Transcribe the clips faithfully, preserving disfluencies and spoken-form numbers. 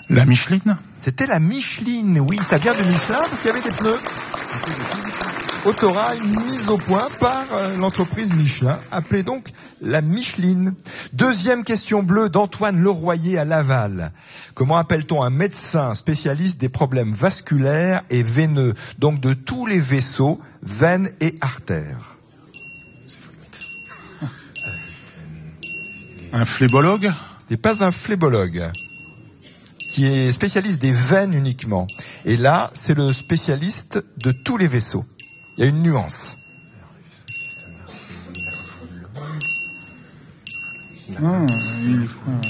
La Micheline? C'était la Micheline, oui, ça vient de Michelin parce qu'il y avait des pneus. Autorail mise au point par euh, l'entreprise Michelin, appelée donc la Micheline. Deuxième question bleue d'Antoine Leroyer à Laval. Comment appelle-t-on un médecin spécialiste des problèmes vasculaires et veineux, donc de tous les vaisseaux, veines et artères? Un phlébologue? Ce n'est pas un phlébologue, qui est spécialiste des veines uniquement. Et là, c'est le spécialiste de tous les vaisseaux. Il y a une nuance. Ah, il...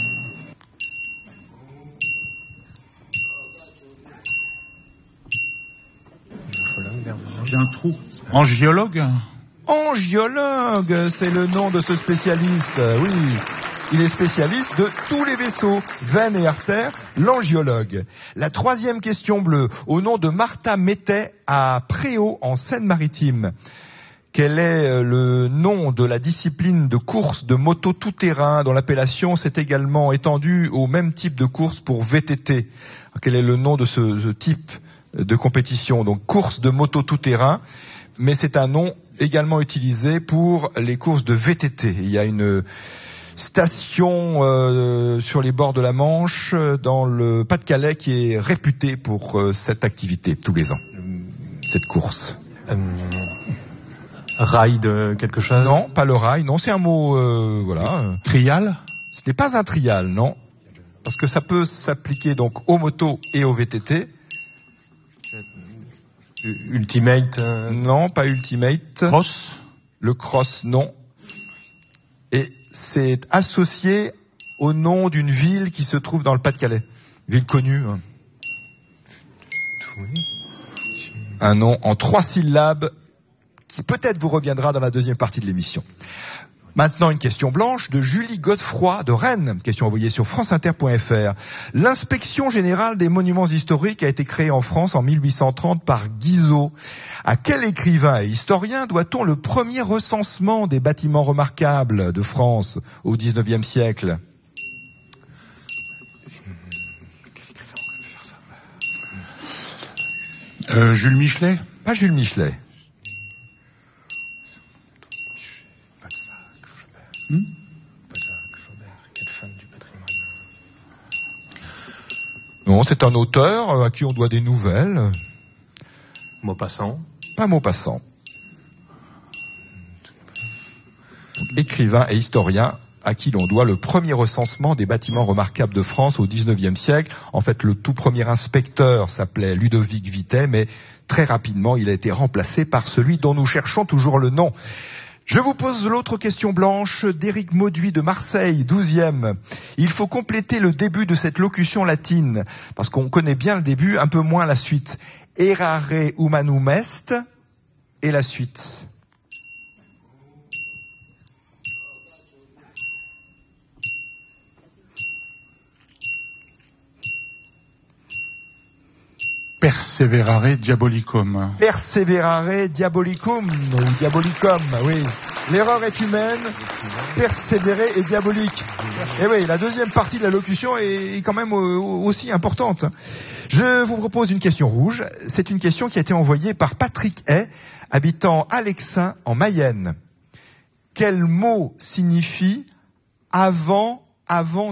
J'ai un trou. Angiologue? Angiologue, c'est le nom de ce spécialiste, oui. Il est spécialiste de tous les vaisseaux, veines et artères, l'angiologue. La troisième question bleue, au nom de Martha Mettet à Préau, en Seine-Maritime. Quel est le nom de la discipline de course de moto tout-terrain dont l'appellation s'est également étendue au même type de course pour V T T? Quel est le nom de ce, ce type de compétition? Donc course de moto tout-terrain, mais c'est un nom également utilisé pour les courses de V T T. Il y a une station euh, sur les bords de la Manche, dans le Pas-de-Calais, qui est réputée pour euh, cette activité tous les ans, cette course. Euh, rail de quelque chose? Non, pas le rail, non, c'est un mot, euh, voilà. Trial? Ce n'est pas un trial, non, parce que ça peut s'appliquer donc aux motos et aux V T T. Ultimate? Euh... Non, pas Ultimate. Cross? Le cross, non. Et c'est associé au nom d'une ville qui se trouve dans le Pas-de-Calais. Ville connue. Hein. Un nom en trois syllabes qui peut-être vous reviendra dans la deuxième partie de l'émission. Maintenant, une question blanche de Julie Godefroy de Rennes. Question envoyée sur franceinter point f r. L'inspection générale des monuments historiques a été créée en France en mille huit cent trente par Guizot. À quel écrivain et historien doit-on le premier recensement des bâtiments remarquables de France au dix-neuvième siècle? euh, Jules Michelet? Pas Jules Michelet. Hmm? Non, c'est un auteur à qui on doit des nouvelles. Maupassant? Pas Maupassant. Écrivain et historien à qui l'on doit le premier recensement des bâtiments remarquables de France au dix-neuvième siècle. En fait, le tout premier inspecteur s'appelait Ludovic Vitet, mais très rapidement, il a été remplacé par celui dont nous cherchons toujours le nom. Je vous pose l'autre question blanche d'Éric Mauduit de Marseille, douzième. Il faut compléter le début de cette locution latine, parce qu'on connaît bien le début, un peu moins la suite. Errare humanum est, et la suite. Perseverare diabolicum. Perseverare diabolicum, ou diabolicum, oui. L'erreur est humaine, persévérer est diabolique. Et oui, la deuxième partie de la locution est quand même aussi importante. Je vous propose une question rouge. C'est une question qui a été envoyée par Patrick Hay, habitant Alexin, en Mayenne. Quel mot signifie avant, avant-dernier ?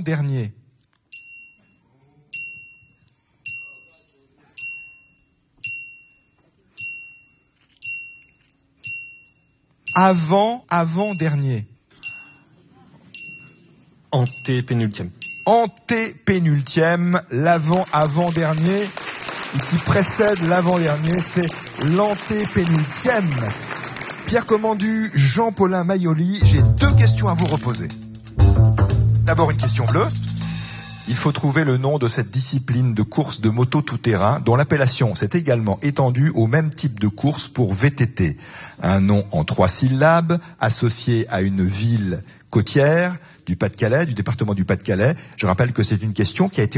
Avant, avant-dernier. Antépénultième. Antépénultième, l'avant, avant-dernier, qui précède l'avant-dernier, c'est l'antépénultième. Pierre Commandu, Jean-Paulin Mayoli, j'ai deux questions à vous reposer. D'abord une question bleue. Il faut trouver le nom de cette discipline de course de moto tout-terrain dont l'appellation s'est également étendue au même type de course pour V T T. Un nom en trois syllabes, associé à une ville côtière du Pas-de-Calais, du département du Pas-de-Calais. Je rappelle que c'est une question qui a été